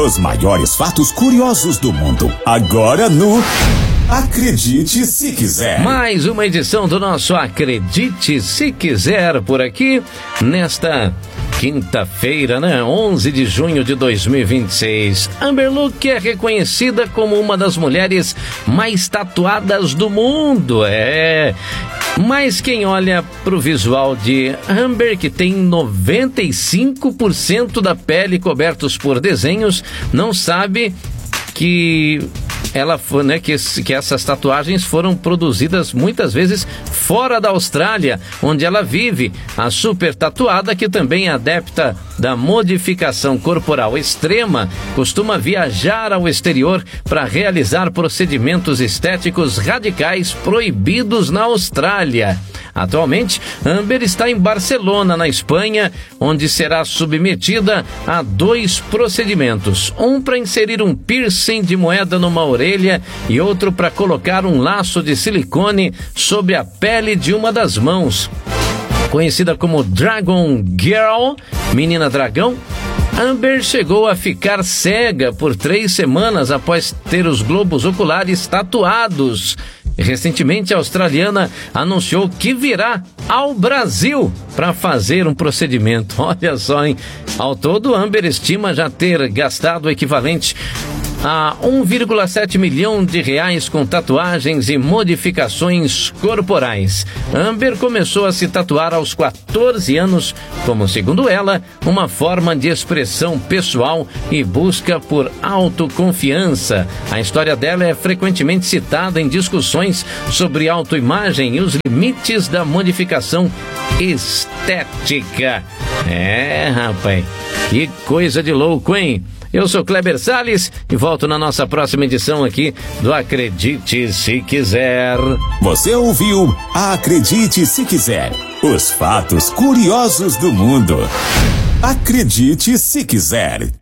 Os maiores fatos curiosos do mundo. Agora no Acredite Se Quiser. Mais uma edição do nosso Acredite Se Quiser por aqui, nesta quinta-feira, 11 de junho de 2026. Amber Luke é reconhecida como uma das mulheres mais tatuadas do mundo. Mas quem olha pro visual de Amber, que tem 95% da pele cobertos por desenhos, não sabe que ela foi, que essas tatuagens foram produzidas muitas vezes fora da Austrália, onde ela vive. A super tatuada, que também é adepta da modificação corporal extrema, costuma viajar ao exterior para realizar procedimentos estéticos radicais proibidos na Austrália. Atualmente, Amber está em Barcelona, na Espanha, onde será submetida a 2 procedimentos. Um para inserir um piercing de moeda numa orelha e outro para colocar um laço de silicone sobre a pele de uma das mãos. Conhecida como Dragon Girl, menina dragão, Amber chegou a ficar cega por 3 semanas após ter os globos oculares tatuados. Recentemente, a australiana anunciou que virá ao Brasil para fazer um procedimento. Olha só, hein? Ao todo, Amber estima já ter gastado o equivalente a 1,7 milhão de reais com tatuagens e modificações corporais. Amber começou a se tatuar aos 14 anos, como, segundo ela, uma forma de expressão pessoal e busca por autoconfiança. A história dela é frequentemente citada em discussões sobre autoimagem e os limites da modificação estética. Rapaz, que coisa de louco, hein? Eu sou Kleber Salles e volto na nossa próxima edição aqui do Acredite Se Quiser. Você ouviu Acredite Se Quiser. Os fatos curiosos do mundo. Acredite Se Quiser.